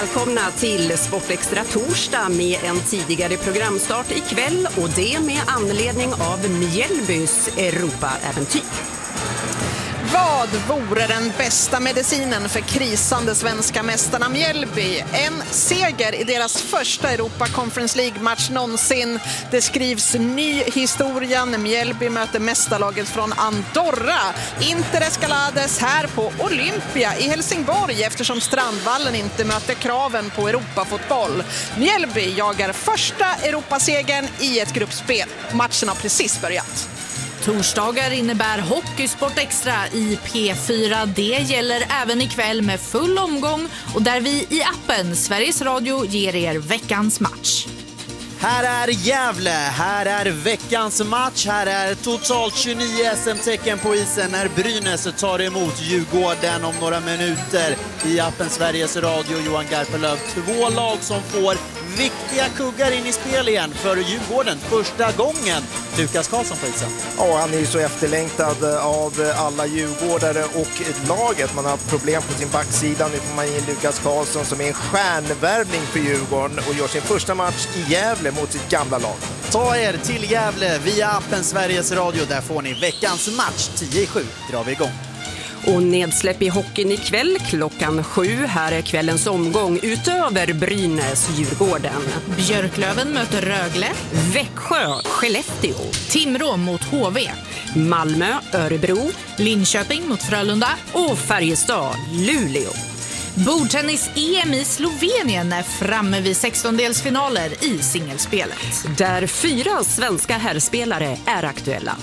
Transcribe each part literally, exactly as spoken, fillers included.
välkomna till Sportextra torsdag med en tidigare programstart ikväll och det med anledning av Mjällbys Europa-äventyr. Vad vore den bästa medicinen för krisande svenska mästarna Mjällby? En seger i deras första Europa Conference League-match någonsin. Det skrivs ny historia när Mjällby möter mästarlaget från Andorra. Inter Escalades här på Olympia i Helsingborg eftersom Strandvallen inte möter kraven på Europafotboll. Mjällby jagar första Europasegern i ett gruppspel. Matchen har precis börjat. Torsdagar innebär Hockeysport Extra i P fyra. Det gäller även ikväll med full omgång och där vi i appen Sveriges Radio ger er veckans match. Här är Gävle, här är veckans match, här är totalt tjugonio S M-tecken på isen när Brynäs tar emot Djurgården om några minuter i appen Sveriges Radio. Johan Garpenlöv, två lag som får viktiga kuggar in i spel igen för Djurgården första gången. Lukas Karlsson på isen. Ja, han är ju så efterlängtad av alla djurgårdare och laget. Man har haft problem på sin backsida. Nu får man in Lukas Karlsson som är en stjärnvärvning för Djurgården och gör sin första match i Gävle mot sitt gamla lag. Ta er till Gävle via appen Sveriges Radio. Där får ni veckans match. tio i sju drar vi igång. Och nedsläpp i hockeyn ikväll klockan sju. Här är kvällens omgång utöver Brynäs Djurgården. Björklöven möter Rögle. Växjö Skellefteå. Timrå mot H V. Malmö Örebro. Linköping mot Frölunda. Och Färjestad Luleå. Bordtennis-E M i Slovenien är framme vid sextondelsfinaler i singelspelet. Där fyra svenska herrspelare är aktuella.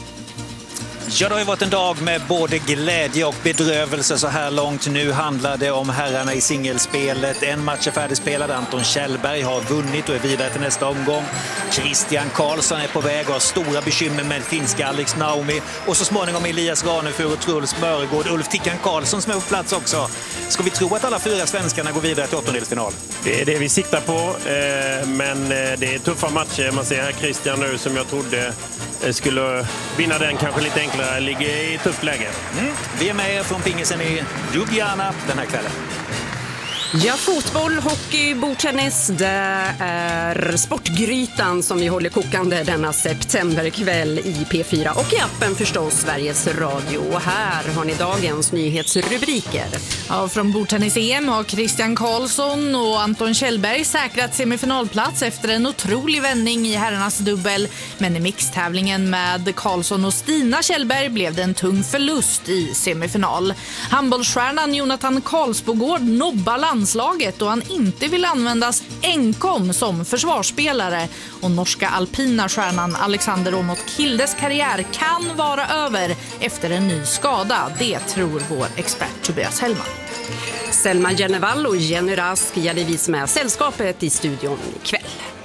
Ja, det har ju varit en dag med både glädje och bedrövelse så här långt. Nu handlar det om herrarna i singelspelet. En match är färdigspelad. Anton Kjellberg har vunnit och är vidare till nästa omgång. Christian Karlsson är på väg och har stora bekymmer med finska Alex Naomi. Och så småningom Elias Ranefur och Truls Mörgård. Ulf Tickan Karlsson som är på plats också. Ska vi tro att alla fyra svenskarna går vidare till åttondelsfinal? Det är det vi siktar på. Men det är tuffa matcher. Man ser här Christian nu som jag trodde skulle vinna den kanske lite enklare, ligger i ett tufft läge. Mm. Vi är med från pingisen i Ljubljana den här kvällen. Ja, fotboll, hockey, bordtennis, det är Sportgrytan som vi håller kokande denna septemberkväll i P fyra och i appen förstås Sveriges Radio. Och här har ni dagens nyhetsrubriker. Ja, från bordtennis-E M har Christian Karlsson och Anton Kjellberg säkrat semifinalplats efter en otrolig vändning i herrarnas dubbel. Men i mixtävlingen med Karlsson och Stina Kjellberg blev det en tung förlust i semifinal. Handbollsstjärnan Jonathan Karlsbogård nobbar landslaget och han inte vill användas enkom som försvarsspelare. Och norska alpina stjärnan Alexander Åmot Kildes karriär kan vara över efter en ny skada. Det tror vår expert Tobias Hellman. Selma Jennevall och Jenny Rask gäller vi som är sällskapet i studion ikväll.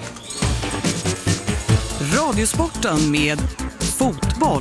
Radiosporten med fotboll.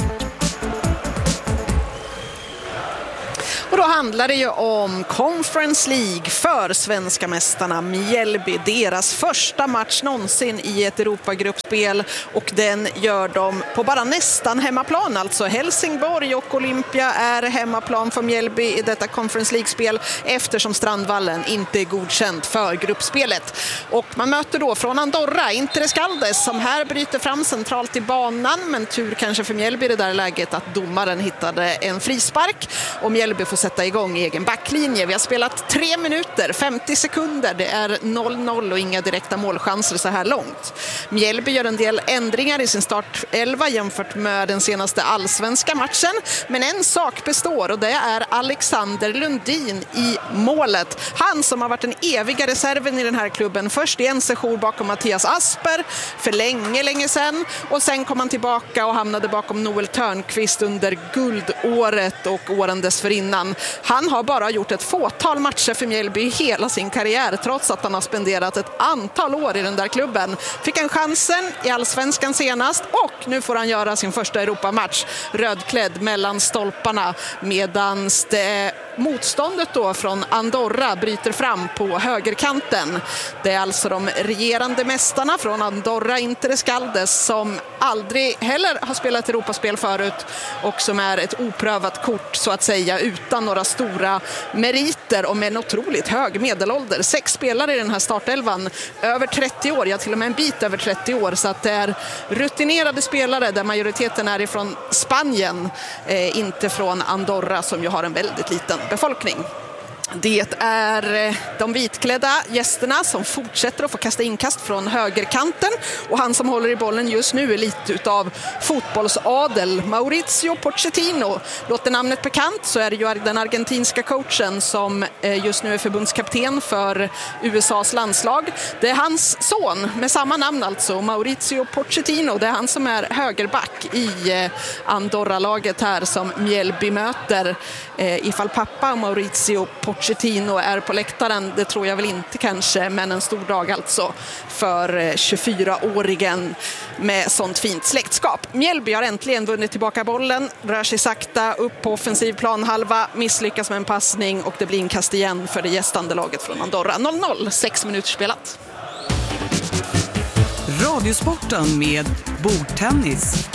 Och då handlar det ju om Conference League för svenska mästarna Mjällby. Deras första match någonsin i ett Europagruppspel och den gör de på bara nästan hemmaplan. Alltså Helsingborg och Olympia är hemmaplan för Mjällby i detta Conference League-spel eftersom Strandvallen inte är godkänt för gruppspelet. Och man möter då från Andorra Inter Escalades som här bryter fram centralt i banan, men tur kanske för Mjällby i det där läget att domaren hittade en frispark och Mjällby får sätta igång egen backlinje. Vi har spelat tre minuter, femtio sekunder. Det är noll noll och inga direkta målchanser så här långt. Mjällby gör en del ändringar i sin startelva jämfört med den senaste allsvenska matchen. Men en sak består och det är Alexander Lundin i målet. Han som har varit den eviga reserven i den här klubben. Först i en session bakom Mattias Asper för länge, länge sedan. Och sen kom han tillbaka och hamnade bakom Noel Törnqvist under guldåret och åren dessförinnan. Han har bara gjort ett fåtal matcher för Mjällby i hela sin karriär trots att han har spenderat ett antal år i den där klubben. Fick han chansen i allsvenskan senast och nu får han göra sin första Europamatch rödklädd mellan stolparna medan det motståndet då från Andorra bryter fram på högerkanten. Det är alltså de regerande mästarna från Andorra Inter Escalades som aldrig heller har spelat Europaspel förut och som är ett oprövat kort så att säga utan några stora meriter. britter och med en otroligt hög medelålder. Sex spelare i den här startelvan, över trettio år, ja till och med en bit över trettio år, så att det är rutinerade spelare där majoriteten är ifrån Spanien, eh, inte från Andorra som ju har en väldigt liten befolkning. Det är de vitklädda gästerna som fortsätter att få kasta inkast från högerkanten, och han som håller i bollen just nu är lite utav fotbollsadel, Mauricio Pochettino. Låter namnet bekant så är det ju den argentinska coachen som just nu är förbundskapten för U S A:s landslag. Det är hans son med samma namn, alltså Mauricio Pochettino. Det är han som är högerback i Andorra-laget här som Mjällby möter. Ifall pappa Mauricio Pochettino är på läktaren, det tror jag väl inte kanske, men en stor dag alltså för tjugofyraåringen med sånt fint släktskap. Mjällby har äntligen vunnit tillbaka bollen, rör sig sakta upp på offensiv planhalva, misslyckas med en passning och det blir inkast igen för det gästande laget från Andorra. noll noll, sex minuter spelat. Radiosporten med bordtennis.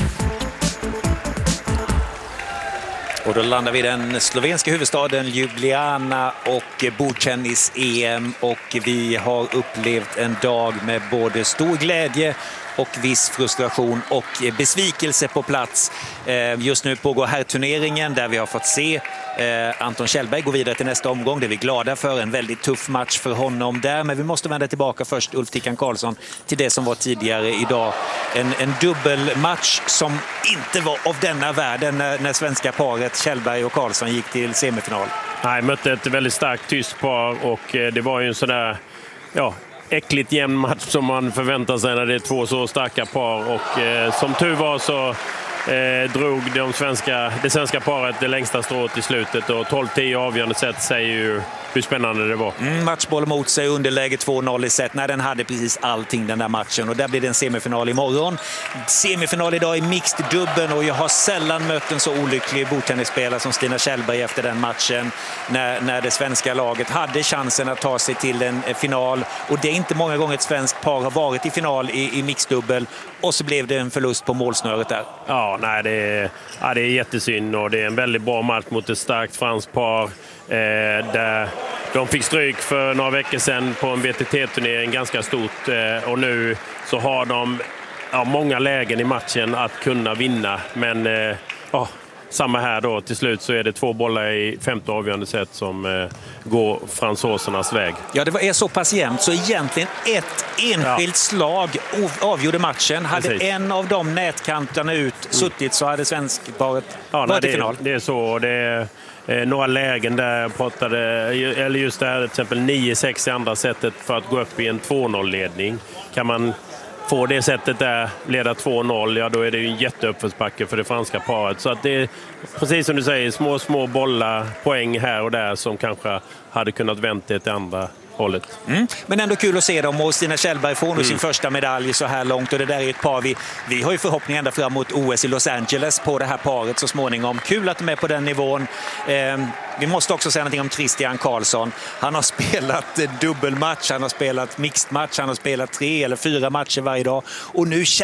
Och då landar vi i den slovenska huvudstaden Ljubljana och bordtennis-E M, och vi har upplevt en dag med både stor glädje och viss frustration och besvikelse på plats. Just nu pågår herrturneringen där vi har fått se Anton Kjellberg gå vidare till nästa omgång. Det är vi glada för, en väldigt tuff match för honom där. Men vi måste vända tillbaka först, Ulf Tickan Karlsson, till det som var tidigare idag. En, en dubbelmatch som inte var av denna världen när, när svenska paret Kjellberg och Karlsson gick till semifinal. Nej, mötte ett väldigt starkt tyst par, och det var ju en sån där, ja, äckligt jämn match som man förväntar sig när det är två så starka par, och eh, som tur var så eh, drog de svenska, det svenska paret det längsta strået i slutet, och tolv tio avgörande set säger ju hur spännande det var. Mm, matchboll mot sig, underläge två noll i set. Nej, den hade precis allting den där matchen, och där blir det en semifinal imorgon. Semifinal idag i mixed dubbeln, och jag har sällan mött en så olycklig bordtennisspelare som Stina Kjellberg efter den matchen, när, när det svenska laget hade chansen att ta sig till en final, och det är inte många gånger ett svenskt par har varit i final i, i mixed dubbel, och så blev det en förlust på målsnöret där. Ja, nej, det är, ja, det är jättesynd, och det är en väldigt bra match mot ett starkt franskt par. Eh, där de fick stryk för några veckor sedan på en V T T-turnering ganska stort, eh, och nu så har de ja, många lägen i matchen att kunna vinna, men eh, ja, samma här då, till slut så är det två bollar i femte avgörande set som eh, går fransosernas väg. Ja, det var är så pass jämnt så egentligen ett enskilt ja. slag avgjorde matchen. Hade Precis. en av de nätkanterna ut suttit så hade svenskparet ja, varit i final. Det är så, det är eh, några lägen där pratade, eller just det här till exempel nio sex i andra sättet för att gå upp i en två noll-ledning. Kan man få det sättet där, leda två noll, ja då är det ju en jätteuppförsbacke för det franska paret. Så att det är, precis som du säger, små små bollar, poäng här och där som kanske hade kunnat vänta till andra hållet. Mm. Men ändå kul att se dem, och Stina Kjellberg får nu mm. sin första medalj så här långt, och det där är ett par vi, vi har ju förhoppningar ända fram mot O S i Los Angeles på det här paret så småningom. Kul att de är på den nivån. Eh, vi måste också säga någonting om Christian Karlsson. Han har spelat dubbelmatch, han har spelat mixed match, han har spelat tre eller fyra matcher varje dag, och nu